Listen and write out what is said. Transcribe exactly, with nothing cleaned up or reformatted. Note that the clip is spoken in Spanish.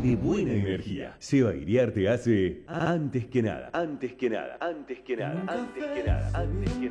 ¡Qué buena energía! Seba Iriarte hace antes que nada, antes que nada, antes que nada, antes que nada, antes que nada.